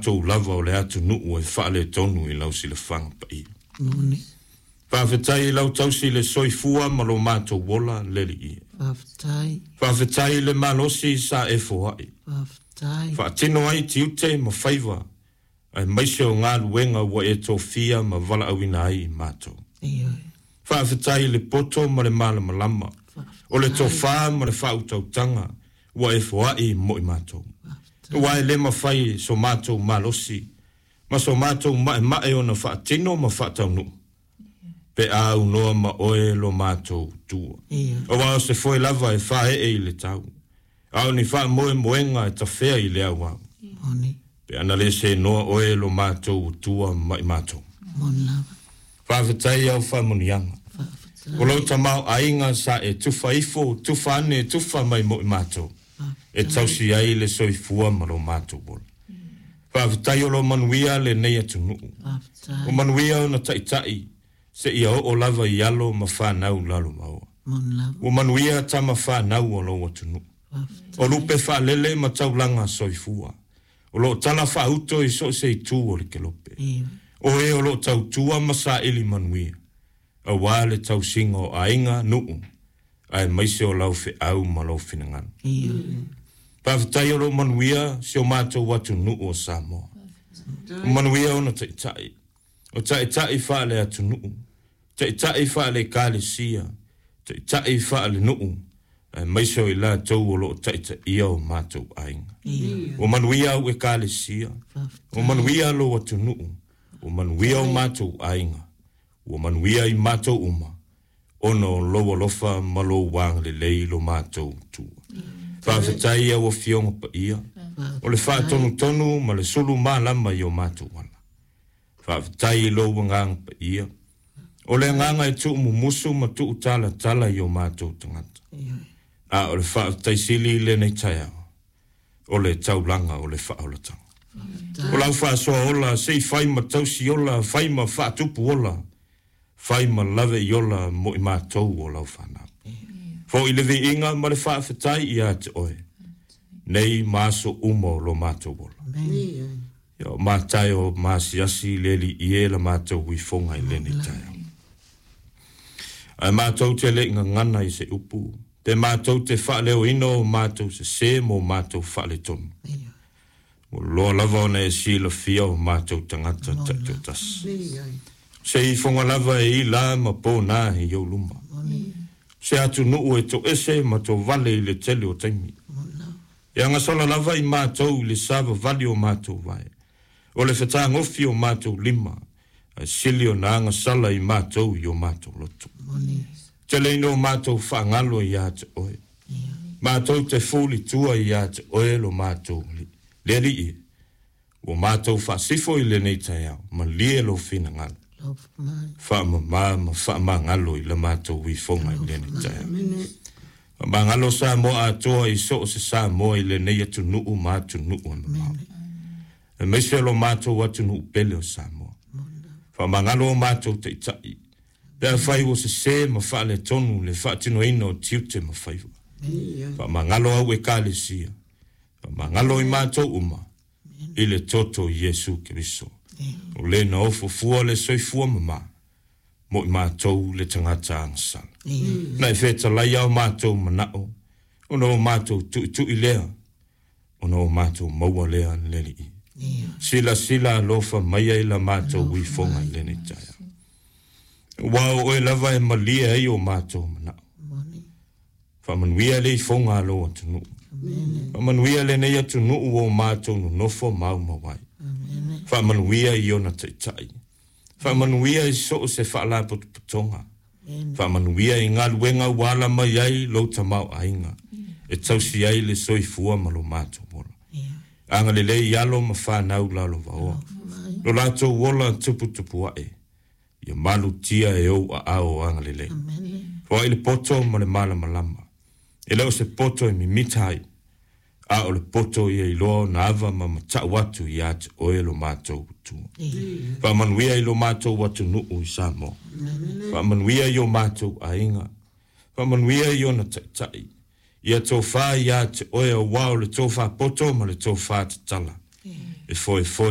mātou lava o le atu nuu e whaale tonu i lau sile whanga pa i. Whawhetai lau tausi le soifua ma lo mātou wola leli i. Whawhetai le malosi sa e fohai. Whaatino ai tiute ma whaiva. Ai maise o ngā luenga wa e tō fia ma wala awina ai mātou. Whawhetai le poto ma le mala malama. O le tō wha ma le whautautanga wa e fohai mo i mātou. Wa e le mawhai so mātou malosi. Ma so mātou mae o na whaatino ma whaataunu. Pe a unoa ma oe lo mātou tua. O wao se foi lava e whae e le tau. Au ni wha moe moenga e ta whea i lea wao. Pe ana le se noa oe lo mātou tua mai mātou. Whawhetai au wha monianga. O lau ta mau ainga sa e tufa ifo, tufa ane, tufa mai mo i mātou. E tausi ai le soifua ma lo mātou bol. Whawhetai o lo manuia le nei atu nuu. O manuia o na taitai. Se ia o lava i alo ma whanau lalo maua. O manuia ta ma whanau o lo atunu. O lupe whalele ma taulanga soifua. O lo tala whauto i so se i tū o le kelope. O e o lo tautua ma sa ili manuia. A wale tau singo a inga nuu. Ai maise o lau fe au ma lau finangana. Pawhetai o lo manuia se o mātou watu nuu o Samoa. O manuia o na taitai. O tai whaale atu nuu. Tai whaale kālesia. Tai whaale nuu. Maiso i la tau o lo tai ia o mātou ainga. O manuia au e kālesia. O manuia lo atu nuu. O manuia o mātou ainga. O manuia i mātou uma. Ono loa lofa ma lo wang le lei lo mātou tua. Whawhetai au o fionga pa ia. O le whaatonu tonu ma le sulu mālama i o mātou wana. Whawhetai lo wangang pa ia. O le nganga e tuu mumusu ma tuu tala i o mātou tangata. A o le whawhetai sili le nei tai au. O le taulanga o le whaolatanga. O lau whaasoa ola, sei whai ma tausi ola, whai ma whaatupu ola. Whai ma lave i ola mo i mātou o lau whanau. Fo i lewe inga ma le whawhetai i a te oe. Nei māso umo lo mātou ola. Yo mātai o māsiasi leli i e la mātou hui fonga i lene tai au. Ai mātou te le inga ngana i se upu. Te mātou te whaaleo ino o mātou se mo mātou whaale tonu. O loa lava ona e sila fia o mātou tangata tatu tas. Se i fonga lava e i la ma pō nā he iau luma. Se atu nuu e to ese ma to vale i le tele o taimi. E anga sola lava i mātou i le sava vali o mātou vai. O le whetā ngofi o mātou lima. A sili o na anga sala i mātou i o mātou loto. Tele ino mātou whaangalo i ate oe. Mātou te fūli tua i ate oe lo mātou li. Leri i. O mātou whaasifo i le nei tai au. Ma lie lo fina ngalo. Wha ngalo i le mātou i fonga i le nei tai au. Ma ngalo sa mo atoa i so se sa mo i le nei atu nuu mātou nuu ana mau. E meise lo mātou atu nuu pele o sa mo. Wha mangalo o mātou te itai. Pea whai o se ma whaale tonu le whaatino ina o tiute ma whaiwa. Wha mangalo au e kālesia. Wha mangalo i mātou uma. I le toto Jesu Keriso. O le na ofo fua le soifua mama. Mo i mātou le tangata angsala. Na i wheta lai au mātou manao. Ono o mātou tu i lea. Ono o mātou maua lea leli i. Sila lofa mai ai la mātou ui fonga lene tai. Wao oe lava e malia ai o mātou manao. Whamanuia le i fonga alo atu nuu. Whamanuia le nei atu nuu o mātou no nofo mau mawai. Whamanuia i ona taitai. Whamanuia i so se whaala putonga. Whamanuia i ngā luenga wala mai ai lo tamau ainga. E tausi ai le soifua malo mātou mola. Anga le lei alo ma whanau lalo vaoa. Lo lato wola tupu ae. Ia malu tia e au a ao anga le lei. Hoa ile poto ma le mala malama. E leo se poto e mi mitai. A o le poto ia i loa na ava ma mata watu i ate oe lo mātou tu. Wha manuia i lo mātou watu nuu i Samoa. Wha manuia i o mātou a inga. Wha manuia i o na taitai. Ia tō whā ia te oe o wao le tō whā poto ma le tō whā te tala. E foi